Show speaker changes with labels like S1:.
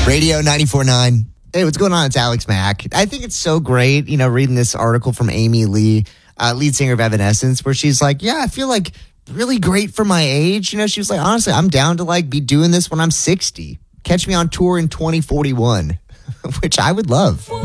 S1: Radio 94.9. Hey, what's going on? It's Alex Mack. I think it's so great, reading this article from Amy Lee, lead singer of Evanescence, where she's like, yeah, I feel like really great for my age. She was like, honestly, I'm down to be doing this when I'm 60. Catch me on tour in 2041, which I would love.